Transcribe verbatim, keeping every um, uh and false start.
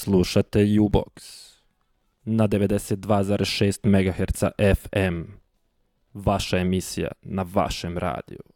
Slušate U-Box na devedeset dva zarez šest megaherca F M. Vaša emisija na vašem radiju.